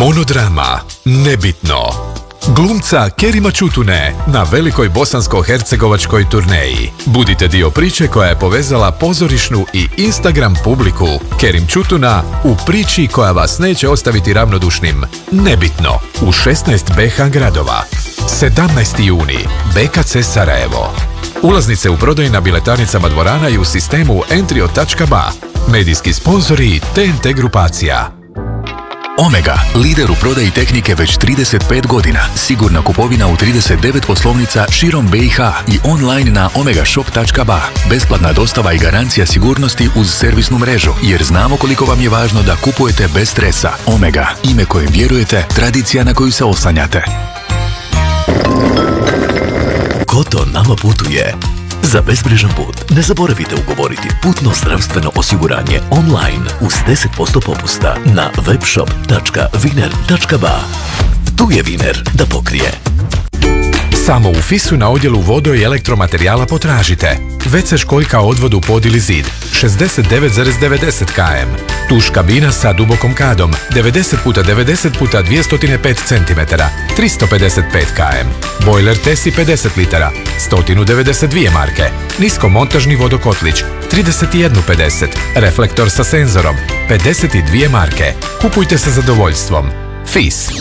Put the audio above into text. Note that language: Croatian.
Monodrama Nebitno. Glumca Kerima Čutune na velikoj bosansko-hercegovačkoj turneji. Budite dio priče koja je povezala pozorišnu i Instagram publiku. Kerim Čutuna u priči koja vas neće ostaviti ravnodušnim. Nebitno u 16 BH gradova. 17. juni BKC Sarajevo. Ulaznice u prodaju na biletarnicama dvorana i u sistemu Entrio.ba. Medijski sponzori TNT grupacija. Omega, lider u prodaji tehnike već 35 godina. Sigurna kupovina u 39 poslovnica širom BiH i online na omegashop.ba. Besplatna dostava i garancija sigurnosti uz servisnu mrežu, jer znamo koliko vam je važno da kupujete bez stresa. Omega, ime kojem vjerujete, tradicija na koju se oslanjate. Koto nama putuje. Za bezbrižan put ne zaboravite ugovoriti putno zdravstveno osiguranje online uz 10% popusta na webshop.viner.ba. Tu je Viner da pokrije. Samo u FIS-u na odjelu vodo i elektromaterijala potražite WC školjka odvodu pod ili zid 69,90 km, tuš kabina sa dubokom kadom 90x90x205 cm 355 km, bojler Tesi 50 litara 192 marke, niskomontažni vodokotlić 31,50, reflektor sa senzorom 52 marke. Kupujte sa zadovoljstvom. FIS.